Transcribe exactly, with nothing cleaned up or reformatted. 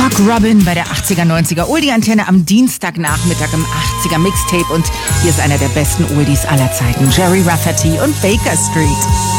Mark Robin bei der achtziger, neunziger Oldie-Antenne am Dienstagnachmittag im achtziger Mixtape. Und hier ist einer der besten Oldies aller Zeiten, Jerry Rafferty und Baker Street.